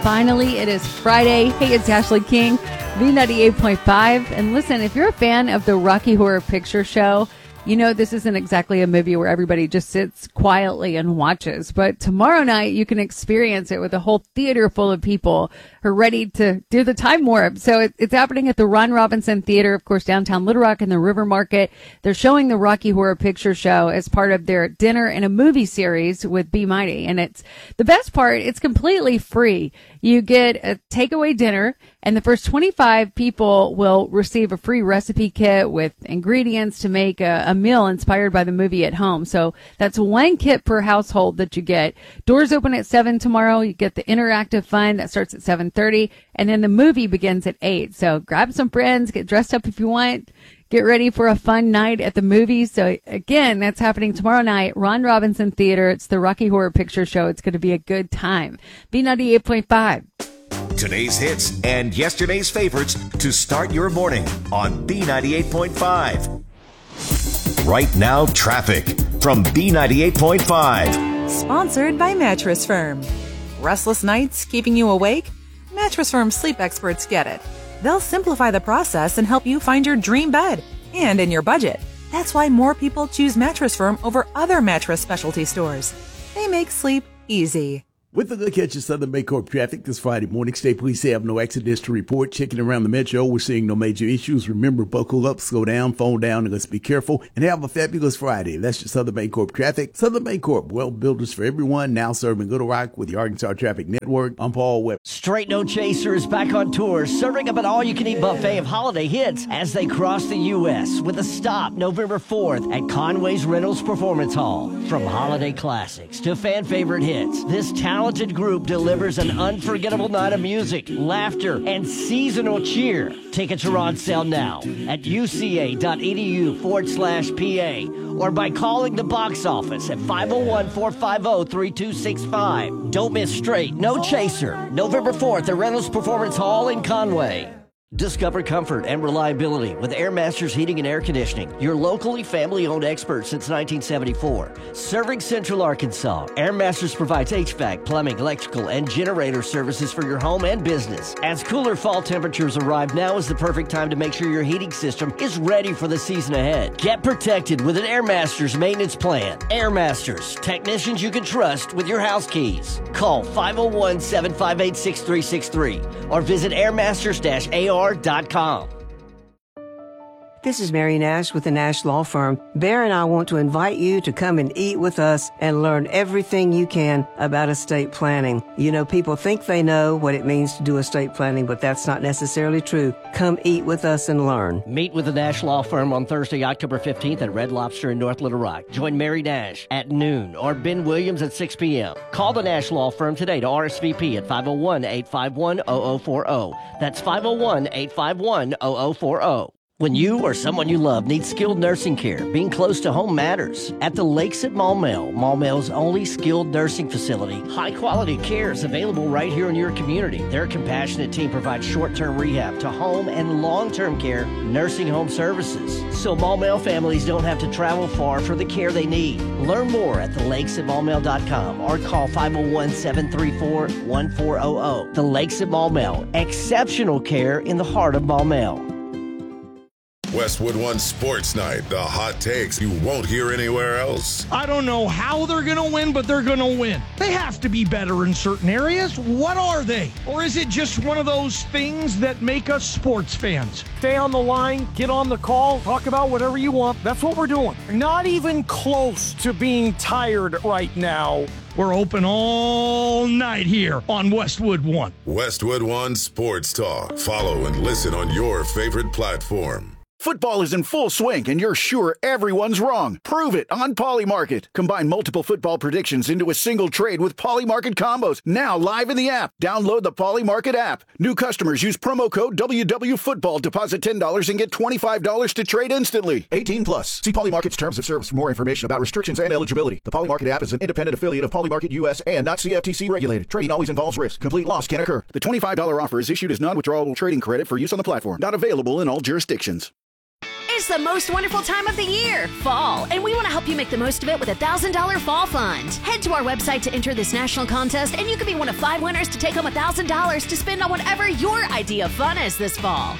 Finally, it is Friday. Hey, it's Ashley King, B98.5. And listen, if you're a fan of the Rocky Horror Picture Show, you know this isn't exactly a movie where everybody just sits quietly and watches. But tomorrow night, you can experience it with a whole theater full of people who are ready to do the time warp. So it's happening at the Ron Robinson Theater, of course, downtown Little Rock in the River Market. They're showing the Rocky Horror Picture Show as part of their dinner and a movie series with Be Mighty. And it's the best part, it's completely free. You get a takeaway dinner, and the first 25 people will receive a free recipe kit with ingredients to make a meal inspired by the movie at home. So that's one kit per household that you get. Doors open at 7 tomorrow. You get the interactive fun that starts at 7:30, and then the movie begins at 8. So grab some friends, get dressed up if you want. Get ready for a fun night at the movies. So again, that's happening tomorrow night, Ron Robinson Theater. It's the Rocky Horror Picture Show. It's going to be a good time. B98.5. Today's hits and yesterday's favorites to start your morning on B98.5. Right now, traffic from B98.5. Sponsored by Mattress Firm. Restless nights keeping you awake? Mattress Firm sleep experts get it. They'll simplify the process and help you find your dream bed and in your budget. That's why more people choose Mattress Firm over other mattress specialty stores. They make sleep easy. With a look at your Southern Baycorp traffic this Friday morning, State Police have no accidents to report. Checking around the metro, we're seeing no major issues. Remember, buckle up, slow down, phone down, and let's be careful. And have a fabulous Friday. That's your Southern Baycorp traffic. Southern Baycorp, well builders for everyone, now serving Little Rock with the Arkansas Traffic Network. I'm Paul Webb. Straight No Chaser is back on tour, serving up an all-you-can-eat buffet of holiday hits as they cross the U.S. with a stop November 4th at Conway's Reynolds Performance Hall. From holiday classics to fan-favorite hits, this talented group delivers an unforgettable night of music, laughter, and seasonal cheer. Tickets are on sale now at uca.edu/PA or by calling the box office at 501-450-3265. Don't miss Straight No Chaser, November 4th at Reynolds Performance Hall in Conway. Discover comfort and reliability with Air Masters Heating and Air Conditioning, your locally family-owned expert since 1974. Serving Central Arkansas, Air Masters provides HVAC, plumbing, electrical, and generator services for your home and business. As cooler fall temperatures arrive, now is the perfect time to make sure your heating system is ready for the season ahead. Get protected with an Air Masters maintenance plan. Air Masters, technicians you can trust with your house keys. Call 501-758-6363 or visit airmasters-ar.com. This is Mary Nash with the Nash Law Firm. Bear and I want to invite you to come and eat with us and learn everything you can about estate planning. You know, people think they know what it means to do estate planning, but that's not necessarily true. Come eat with us and learn. Meet with the Nash Law Firm on Thursday, October 15th at Red Lobster in North Little Rock. Join Mary Nash at noon or Ben Williams at 6 p.m. Call the Nash Law Firm today to RSVP at 501-851-0040. That's 501-851-0040. When you or someone you love needs skilled nursing care, being close to home matters. At the Lakes at Maumelle, Maumelle's only skilled nursing facility, high-quality care is available right here in your community. Their compassionate team provides short-term rehab to home and long-term care nursing home services. So Maumelle families don't have to travel far for the care they need. Learn more at thelakesatmaumelle.com or call 501-734-1400. The Lakes at Maumelle, exceptional care in the heart of Maumelle. Westwood One Sports Night, the hot takes you won't hear anywhere else. I don't know how they're going to win, but they're going to win. They have to be better in certain areas. What are they? Or is it just one of those things that make us sports fans? Stay on the line, get on the call, talk about whatever you want. That's what we're doing. Not even close to being tired right now. We're open all night here on Westwood One. Westwood One Sports Talk. Follow and listen on your favorite platform. Football is in full swing, and you're sure everyone's wrong. Prove it on Polymarket. Combine multiple football predictions into a single trade with Polymarket combos. Now live in the app. Download the Polymarket app. New customers use promo code WWFootball. Deposit $10 and get $25 to trade instantly. 18 plus. See Polymarket's terms of service for more information about restrictions and eligibility. The Polymarket app is an independent affiliate of Polymarket US and not CFTC regulated. Trading always involves risk. Complete loss can occur. The $25 offer is issued as non-withdrawable trading credit for use on the platform. Not available in all jurisdictions. It's It's the most wonderful time of the year, fall, and we want to help you make the most of it with a $1,000 fall fund. Head to our website to enter this national contest, and you could be one of 5 winners to take home $1,000 to spend on whatever your idea of fun is this fall.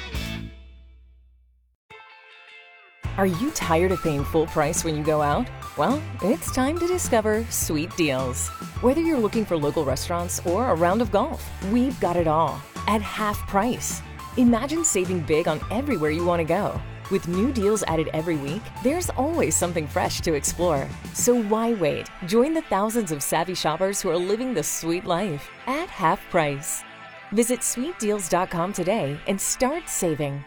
Are you tired of paying full price when you go out? Well, it's time to discover Sweet Deals. Whether you're looking for local restaurants or a round of golf, we've got it all at half price. Imagine saving big on everywhere you want to go. With new deals added every week, there's always something fresh to explore. So why wait? Join the thousands of savvy shoppers who are living the sweet life at half price. Visit sweetdeals.com today and start saving.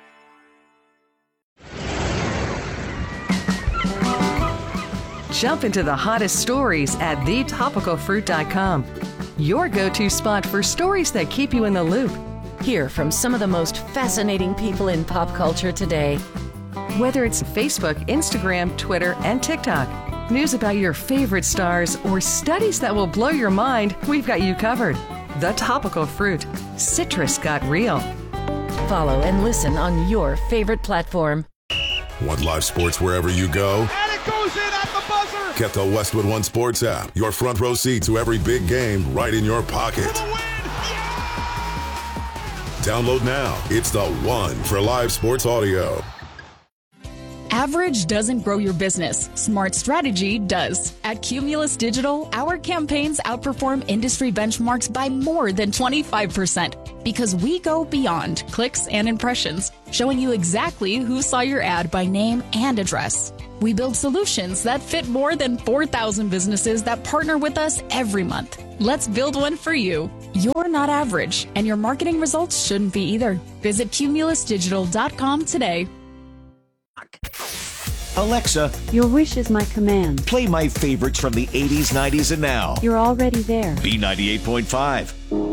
Jump into the hottest stories at thetopicalfruit.com. Your go-to spot for stories that keep you in the loop. Hear from some of the most fascinating people in pop culture today. Whether it's Facebook, Instagram, Twitter, and TikTok, news about your favorite stars, or studies that will blow your mind, we've got you covered. The Topical Fruit. Citrus got real. Follow and listen on your favorite platform. Want live sports wherever you go? And it goes in at the buzzer! Get the Westwood One Sports app. Your front row seat to every big game right in your pocket. Download now. It's the one for live sports audio. Average doesn't grow your business. Smart strategy does. At Cumulus Digital, our campaigns outperform industry benchmarks by more than 25% because we go beyond clicks and impressions, showing you exactly who saw your ad by name and address. We build solutions that fit more than 4,000 businesses that partner with us every month. Let's build one for you. You're not average, and your marketing results shouldn't be either. Visit cumulusdigital.com today. Alexa, your wish is my command. Play my favorites from the 80s, 90s, and now. You're already there. B98.5.